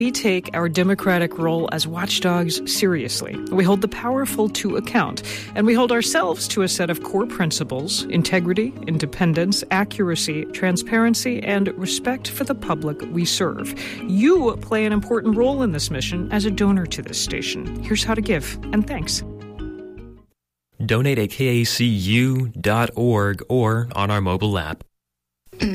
We take our democratic role as watchdogs seriously. We hold the powerful to account, and we hold ourselves to a set of core principles: integrity, independence, accuracy, transparency, and respect for the public we serve. You play an important role in this mission as a donor to this station. Here's how to give, and thanks. Donate at kacu.org or on our mobile app.